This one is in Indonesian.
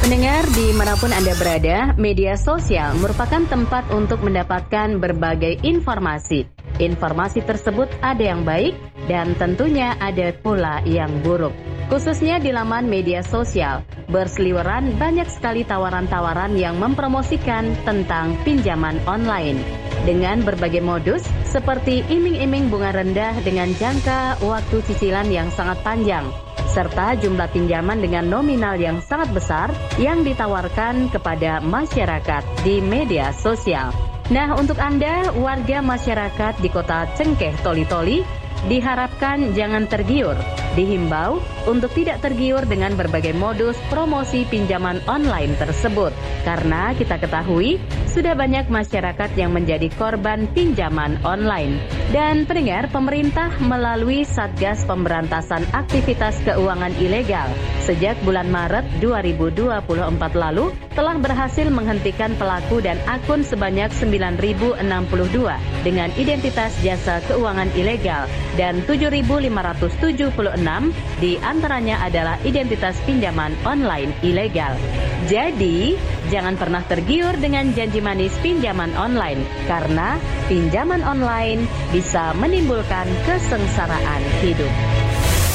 Pendengar dimanapun Anda berada, media sosial merupakan tempat untuk mendapatkan berbagai informasi. Informasi tersebut ada yang baik dan tentunya ada pula yang buruk. Khususnya di laman media sosial, berseliweran banyak sekali tawaran-tawaran yang mempromosikan tentang pinjaman online. Dengan berbagai modus seperti iming-iming bunga rendah dengan jangka waktu cicilan yang sangat panjang, serta jumlah pinjaman dengan nominal yang sangat besar yang ditawarkan kepada masyarakat di media sosial. Nah, untuk Anda, warga masyarakat di kota Cengkeh Toli-Toli, diharapkan jangan tergiur. Dihimbau untuk tidak tergiur dengan berbagai modus promosi pinjaman online tersebut. Karena kita ketahui, sudah banyak masyarakat yang menjadi korban pinjaman online. Dan pendengar, pemerintah melalui Satgas Pemberantasan Aktivitas Keuangan Ilegal sejak bulan Maret 2024 lalu telah berhasil menghentikan pelaku dan akun sebanyak 9.062 dengan identitas jasa keuangan ilegal dan 7.576 di antaranya adalah identitas pinjaman online ilegal. Jadi, jangan pernah tergiur dengan janji manis pinjaman online karena pinjaman online bisa menimbulkan kesengsaraan hidup.